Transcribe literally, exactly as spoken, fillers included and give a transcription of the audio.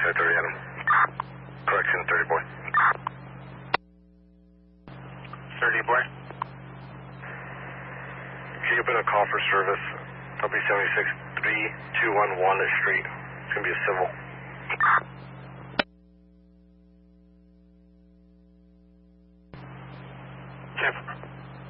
Side thirty Adam. Correction, thirty boy. thirty boy. Can you put a call for service? W seventy-six three two one one Street. It's going to be a civil. Tampa.